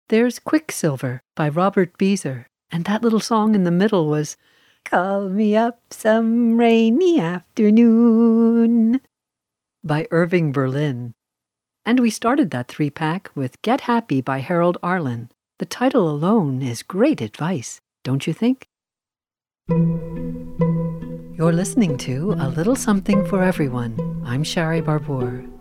There's Quicksilver by Robert Beezer, and that little song in the middle was Call Me Up Some Rainy Afternoon by Irving Berlin. And we started that three-pack with Get Happy by Harold Arlen. The title alone is great advice, don't you think? You're listening to A Little Something for Everyone. I'm Shari Barbour.